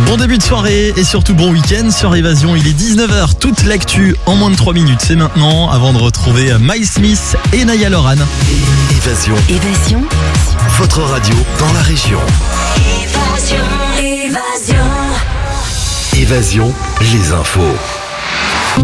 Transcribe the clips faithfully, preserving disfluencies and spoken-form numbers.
Bon début de soirée et surtout bon week-end sur Évasion. Il est dix-neuf heures, toute l'actu en moins de trois minutes. C'est maintenant, avant de retrouver Miles Smith et Naya Loran. Évasion. Évasion. Votre radio dans la région. Évasion. Évasion. Évasion, les infos.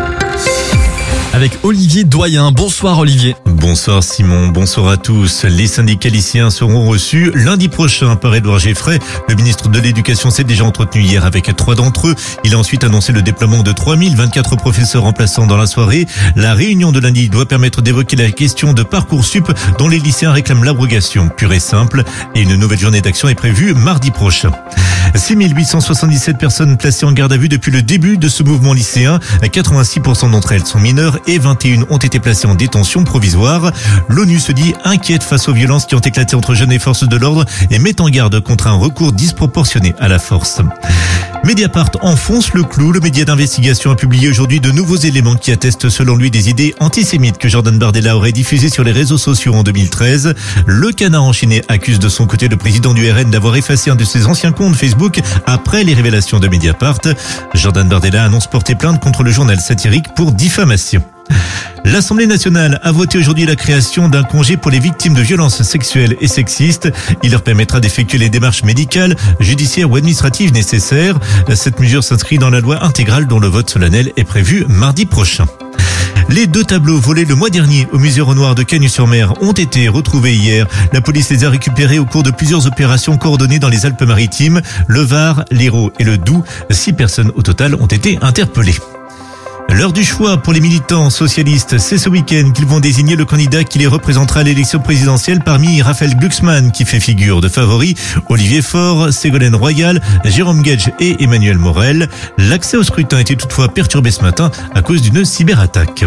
Avec Olivier Doyen. Bonsoir Olivier. Bonsoir Simon, bonsoir à tous. Les syndicats lycéens seront reçus lundi prochain par Édouard Geffray. Le ministre de l'Éducation s'est déjà entretenu hier avec trois d'entre eux. Il a ensuite annoncé le déploiement de trois mille vingt-quatre professeurs remplaçants dans la soirée. La réunion de lundi doit permettre d'évoquer la question de Parcoursup dont les lycéens réclament l'abrogation pure et simple. Et une nouvelle journée d'action est prévue mardi prochain. six mille huit cent soixante-dix-sept personnes placées en garde à vue depuis le début de ce mouvement lycéen. quatre-vingt-six pour cent d'entre elles sont mineures et vingt et une ont été placées en détention provisoire. L'ONU se dit inquiète face aux violences qui ont éclaté entre jeunes et forces de l'ordre et met en garde contre un recours disproportionné à la force. Mediapart enfonce le clou. Le média d'investigation a publié aujourd'hui de nouveaux éléments qui attestent selon lui des idées antisémites que Jordan Bardella aurait diffusées sur les réseaux sociaux en deux mille treize. Le Canard enchaîné accuse de son côté le président du R N d'avoir effacé un de ses anciens comptes Facebook après les révélations de Mediapart. Jordan Bardella annonce porter plainte contre le journal satirique pour diffamation. L'Assemblée nationale a voté aujourd'hui la création d'un congé pour les victimes de violences sexuelles et sexistes. Il leur permettra d'effectuer les démarches médicales, judiciaires ou administratives nécessaires. Cette mesure s'inscrit dans la loi intégrale dont le vote solennel est prévu mardi prochain. Les deux tableaux volés le mois dernier au musée Renoir de Cagnes-sur-Mer ont été retrouvés hier. La police les a récupérés au cours de plusieurs opérations coordonnées dans les Alpes-Maritimes, le Var, l'Hérault et le Doubs. Six personnes au total ont été interpellées. L'heure du choix pour les militants socialistes, c'est ce week-end qu'ils vont désigner le candidat qui les représentera à l'élection présidentielle parmi Raphaël Glucksmann qui fait figure de favori, Olivier Faure, Ségolène Royal, Jérôme Guedj et Emmanuel Morel. L'accès au scrutin était toutefois perturbé ce matin à cause d'une cyberattaque.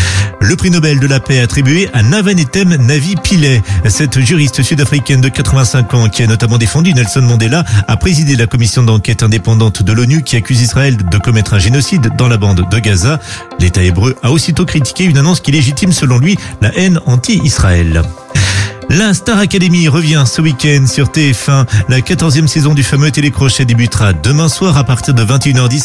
Le prix Nobel de la paix attribué à Navenetem Navi Pillay. Cette juriste sud-africaine de quatre-vingt-cinq ans qui a notamment défendu Nelson Mandela a présidé la commission d'enquête indépendante de l'ONU qui accuse Israël de commettre un génocide dans la bande de Gaza. L'État hébreu a aussitôt critiqué une annonce qui légitime selon lui la haine anti-Israël. La Star Academy revient ce week-end sur T F un. La quatorzième saison du fameux télécrochet débutera demain soir à partir de vingt et une heures dix